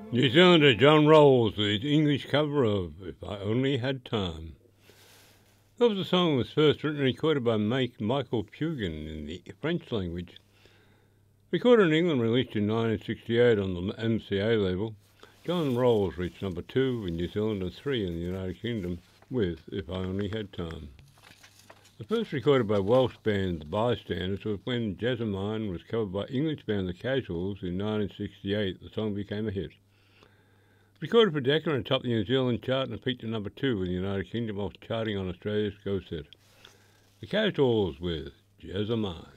New Zealander John Rolls with his English cover of If I Only Had Time. That was a song that was first written and recorded by Michael Pugin in the French language. Recorded in England, released in 1968 on the MCA label, John Rolls reached number 2 in New Zealand and 3 in the United Kingdom with If I Only Had Time. The first recorded by Welsh band The Bystanders was when Jessamine was covered by English band The Casuals in 1968. The song became a hit. Recorded for Decca and topped the New Zealand chart and peaked at number 2 in the United Kingdom while charting on Australia's Go Set. The Casuals with Jessamine.